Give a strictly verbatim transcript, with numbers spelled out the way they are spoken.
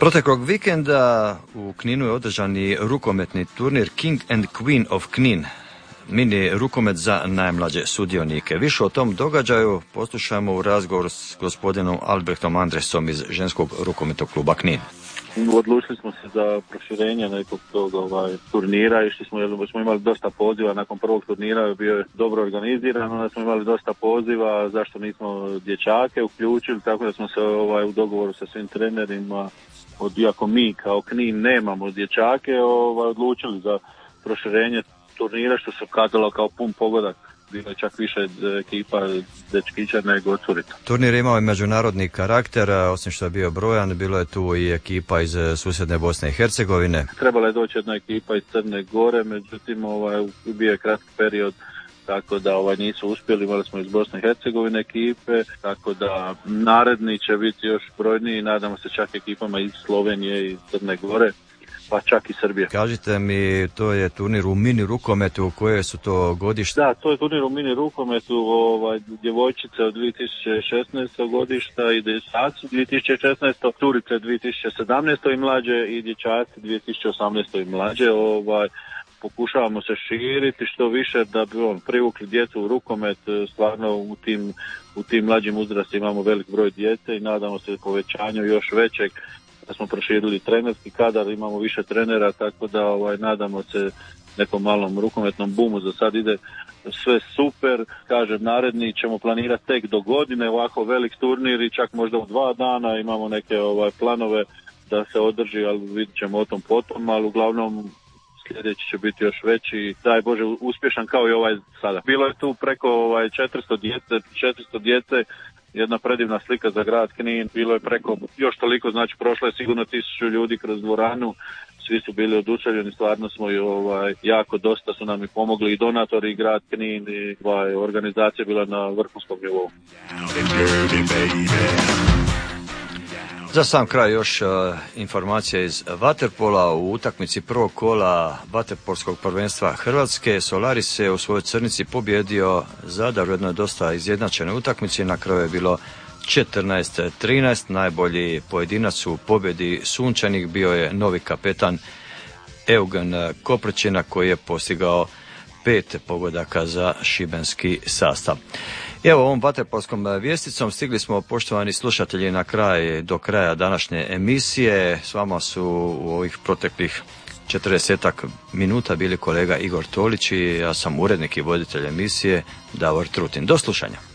Proteklog vikenda u Kninu je održan i rukometni turnir King and Queen of Knin, mini rukomet za najmlađe sudionike. Više o tom događaju poslušajmo u razgovoru s gospodinom Albrechtom Andresom iz ženskog rukometnog kluba Knin. Odlučili smo se za proširenje nekog tog ovaj, turnira i što smo, jer smo imali dosta poziva nakon prvog turnira, bio je dobro organiziran, onda smo imali dosta poziva, zašto nismo dječake uključili, tako da smo se ovaj, u dogovoru sa svim trenerima, od, iako mi kao Knin nemamo dječake, ovaj, odlučili za proširenje turnira, što se ukazalo kao pun pogodak. Bilo je čak više ekipa dečkića nego curita. Turnir je imao i međunarodni karakter, osim što je bio brojan, bilo je tu i ekipa iz susjedne Bosne i Hercegovine. Trebala je doći jedna ekipa iz Crne Gore, međutim ovaj, bio je kratki period, tako da ovaj, nisu uspjeli, imali smo iz Bosne i Hercegovine ekipe, tako da naredni će biti još brojniji, nadamo se čak ekipama iz Slovenije i Crne Gore, pa čak i Srbije. Kažite mi, to je turnir u mini rukometu, koje su to godište? Da, to je turnir u mini rukometu, ovaj, djevojčice od dvije tisuće šesnaestog godišta i dječaci dvije tisuće šesnaestog, curice dvije tisuće sedamnaestog i mlađe i dječaci dvije tisuće osamnaestog i mlađe. Ovaj, pokušavamo se širiti što više da bi on privukli djecu u rukomet, stvarno u tim, u tim mlađim uzrastima imamo velik broj djece i nadamo se povećanju još većeg, da smo proširili trenerski kadar, imamo više trenera, tako da ovaj, nadamo se nekom malom rukometnom bumu. Za sad ide sve super, kažem, naredni ćemo planirati tek do godine, ovako velik turnir i čak možda u dva dana imamo neke ovaj, planove da se održi, ali vidit ćemo o tom potom, ali uglavnom sljedeći će biti još veći, daj Bože uspješan kao i ovaj sada. Bilo je tu preko ovaj, četiristo djece, četiristo djece, jedna predivna slika za grad Knin, bilo je preko još toliko, znači prošlo je sigurno tisuću ljudi kroz dvoranu, svi su bili oduševljeni, stvarno smo i ovaj, jako dosta su nam i pomogli i donatori i grad Knin i ovaj, organizacija bila na vrhunskom nivou. Za sam kraj još uh, informacija iz vaterpola. U utakmici prvog kola vaterpolskog prvenstva Hrvatske Solaris je u svojoj Crnici pobjedio Zadar u jednoj dosta izjednačenoj utakmici. Na kraju je bilo četrnaest trinaest. Najbolji pojedinac u pobjedi Sunčanih bio je novi kapetan Eugen Koprčina koji je postigao pet pogodaka za šibenski sastav. Evo, ovom vaterpolskom vijesticom stigli smo, poštovani slušatelji, na kraj, do kraja današnje emisije. S vama su u ovih proteklih četrdesetak minuta bili kolega Igor Tolić i ja sam urednik i voditelj emisije Davor Trutin. Do slušanja.